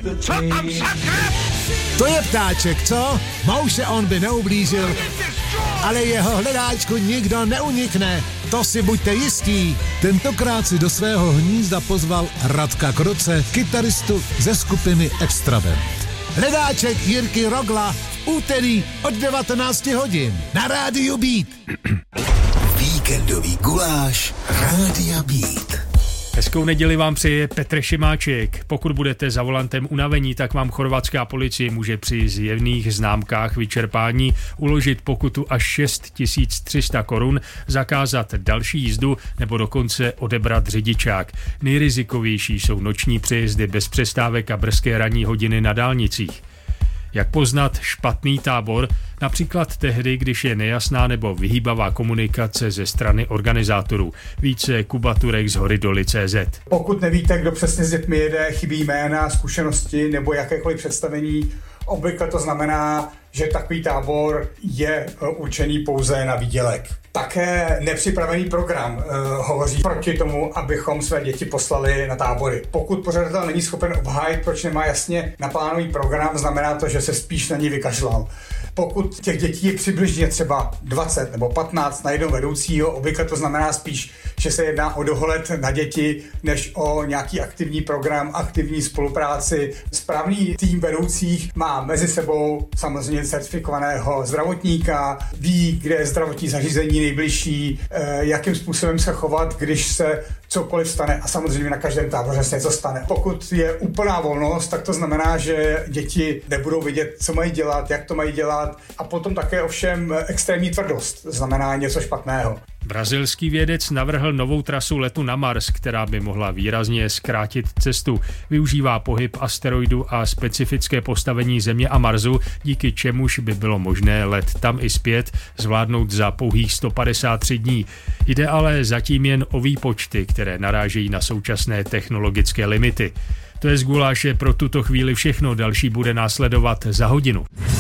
Co tam sakra? To je ptáček, co? Mouše on by neublížil, ale jeho hledáčku nikdo neunikne. To si buďte jistí. Tentokrát si do svého hnízda pozval Radka Kroce, kytaristu ze skupiny Extravent. Hledáček Jirky Rogla v úterý od 19 hodin na Rádiu Beat. Víkendový guláš Rádia Beat. Hezkou neděli vám přeje Petr Šimáček. Pokud budete za volantem unavení, tak vám chorvatská policie může při zjevných známkách vyčerpání uložit pokutu až 6300 korun, zakázat další jízdu nebo dokonce odebrat řidičák. Nejrizikovější jsou noční přejezdy bez přestávek a brzké ranní hodiny na dálnicích. Jak poznat špatný tábor? Například tehdy, když je nejasná nebo vyhýbavá komunikace ze strany organizátorů. Více Kuba Turek z Horydoly.cz. Pokud nevíte, kdo přesně s dětmi jede, chybí jména, zkušenosti nebo jakékoliv představení, obvykle to znamená, že takový tábor je určený pouze na výdělek. Také nepřipravený program hovoří proti tomu, abychom své děti poslali na tábory. Pokud pořadatel není schopen obhájit, proč nemá jasně naplánovaný program, znamená to, že se spíš na ní vykašlal. Pokud těch dětí je přibližně třeba 20 nebo 15 na jednoho vedoucího, obvykle to znamená spíš, že se jedná o dohled na děti, než o nějaký aktivní program, aktivní spolupráci. Správný tým vedoucích má mezi sebou samozřejmě certifikovaného zdravotníka, ví, kde je zdravotní zařízení nejbližší, jakým způsobem se chovat, když se cokoliv stane, a samozřejmě na každém táboře se něco stane. Pokud je úplná volnost, tak to znamená, že děti nebudou vědět, co mají dělat, jak to mají dělat, a potom také ovšem extrémní tvrdost znamená něco špatného. Brazilský vědec navrhl novou trasu letu na Mars, která by mohla výrazně zkrátit cestu. Využívá pohyb asteroidu a specifické postavení Země a Marsu, díky čemuž by bylo možné let tam i zpět zvládnout za pouhých 153 dní. Jde ale zatím jen o výpočty, které narážejí na současné technologické limity. To je z guláše pro tuto chvíli všechno, další bude následovat za hodinu.